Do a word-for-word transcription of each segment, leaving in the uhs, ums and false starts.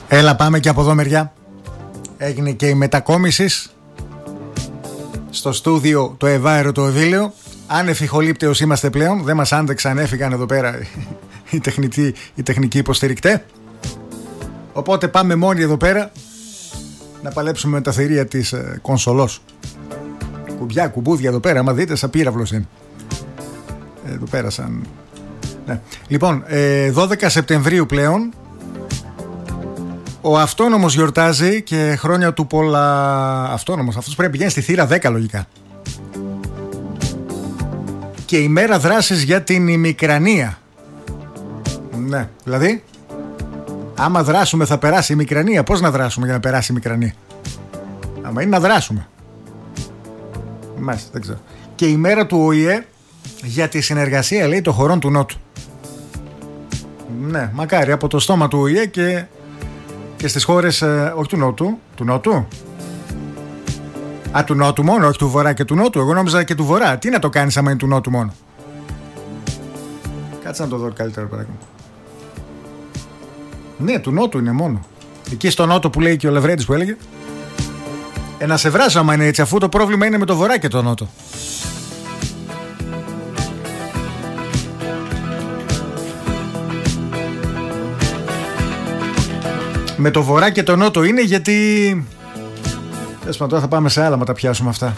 Έλα, πάμε και από εδώ μεριά. Έγινε και η μετακόμιση στο στούδιο το Ευάερο το Ευήλαιο. Άνευ ηχολήπτεως είμαστε πλέον. Δεν μας άντεξαν, έφυγαν εδώ πέρα οι τεχνικοί, οι τεχνικοί υποστηρικτές. Οπότε πάμε μόνοι εδώ πέρα να παλέψουμε με τα θηρία της ε, κονσολός. Κουμπιά, κουμπούδια εδώ πέρα, άμα δείτε, σαν πύραυλος είναι. Εδώ πέρα σαν... Ναι. Λοιπόν, ε, δώδεκα Σεπτεμβρίου πλέον. Ο αυτόνομος γιορτάζει και χρόνια του πολλά. Αυτόνομος, αυτός πρέπει να πηγαίνει στη θύρα δέκα λογικά. Και η μέρα δράσης για την ημικρανία. Ναι, δηλαδή άμα δράσουμε θα περάσει η ημικρανία. Πώς να δράσουμε για να περάσει η ημικρανία? Άμα είναι να δράσουμε. Μάλιστα, δεν ξέρω. Και η μέρα του Ο Η Ε για τη συνεργασία, λέει, των χωρών του Νότου. Ναι, μακάρι από το στόμα του Ο Η Ε και, και στις χώρες, ε, όχι του Νότου. Του Νότου. Α, του Νότου μόνο, όχι του Βορρά και του Νότου. Εγώ νόμιζα και του Βορρά. Τι να το κάνεις άμα είναι του Νότου μόνο? Κάτσε να το δω καλύτερα παράδειγμα. Ναι, του Νότου είναι μόνο. Εκεί στο Νότο που λέει και ο Λευρέντης που έλεγε. Ε, να σε βράσω άμα είναι έτσι, αφού το πρόβλημα είναι με το Βορρά και το Νότο. Με το Βορρά και το Νότο είναι γιατί... Έσπα, τώρα θα πάμε σε άλλα, μα τα πιάσουμε αυτά.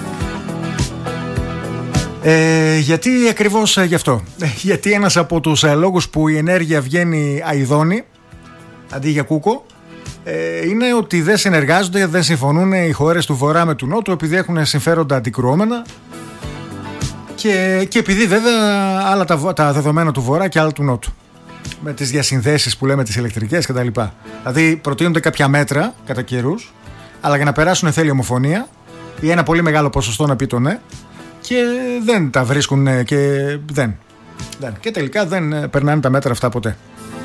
Ε, γιατί ακριβώς ε, γι' αυτό. Ε, γιατί ένας από τους ε, λόγους που η ενέργεια βγαίνει αηδόνη αντί για κούκο ε, είναι ότι δεν συνεργάζονται, δεν συμφωνούν οι χώρες του Βορρά με του Νότου, επειδή έχουν συμφέροντα αντικρουόμενα και, και επειδή βέβαια άλλα τα, τα δεδομένα του Βορρά και άλλα του Νότου, με τις διασυνδέσεις που λέμε τις ηλεκτρικές κτλ. Δηλαδή προτείνονται κάποια μέτρα κατά καιρούς, αλλά για να περάσουν θέλει ομοφωνία ή ένα πολύ μεγάλο ποσοστό να πει το ναι, και δεν τα βρίσκουν και δεν. δεν. Και τελικά δεν περνάνε τα μέτρα αυτά ποτέ.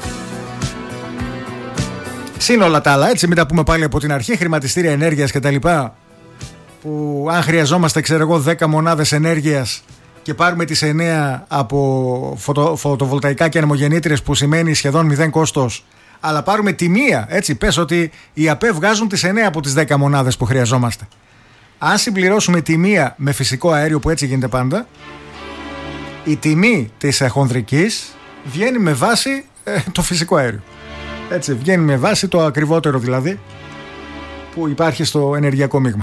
Συν όλα τα άλλα, έτσι, μην τα πούμε πάλι από την αρχή, χρηματιστήρια ενέργειας κτλ. Που αν χρειαζόμαστε, ξέρω εγώ, δέκα μονάδες ενέργειας και πάρουμε τις εννέα από φωτο, φωτοβολταϊκά και ανεμογεννήτριες, που σημαίνει σχεδόν μηδέν κόστος, αλλά πάρουμε τη μία, έτσι, πες ότι οι ΑΠΕ βγάζουν τις εννέα από τις δέκα μονάδες που χρειαζόμαστε. Αν συμπληρώσουμε τη μία με φυσικό αέριο, που έτσι γίνεται πάντα, η τιμή της χονδρικής βγαίνει με βάση ε, το φυσικό αέριο. Έτσι, βγαίνει με βάση το ακριβότερο δηλαδή που υπάρχει στο ενεργειακό μείγμα.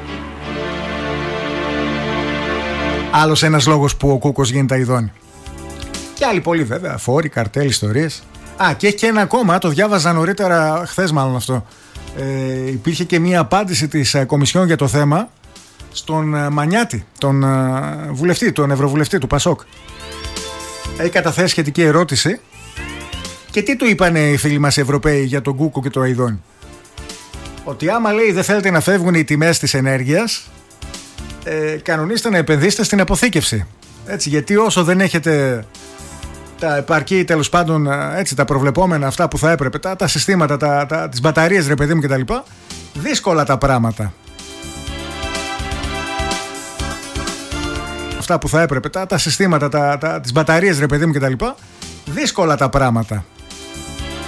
Άλλος ένας λόγος που ο κούκος γίνεται αηδόνη. Και άλλοι πολλοί βέβαια, φόροι, καρτέλ, ιστορίες. Α, και έχει και ένα ακόμα, το διάβαζα νωρίτερα, χθες μάλλον αυτό. Ε, υπήρχε και μία απάντηση της ε, Κομισιόν για το θέμα στον ε, Μανιάτη, τον ε, βουλευτή, τον ευρωβουλευτή του Πασόκ. Έχει καταθέσει σχετική ερώτηση. Και τι του είπανε οι φίλοι μας οι Ευρωπαίοι για τον κούκο και το αηδόνι? Ότι άμα, λέει, δεν θέλετε να φεύγουν οι τιμές της ενέργειας, ε, κανονίστε να επενδύσετε στην αποθήκευση. Έτσι, γιατί όσο δεν έχετε τα επαρκή, τέλος πάντων, έτσι, τα προβλεπόμενα αυτά που θα έπρεπε, τα, τα συστήματα, τα, τα, τις μπαταρίες, ρε παιδί μου, κτλ., δύσκολα τα πράγματα. Αυτά που θα έπρεπε, τα, τα συστήματα, τα, τα, τις μπαταρίες, ρε παιδί μου, κτλ., δύσκολα τα πράγματα.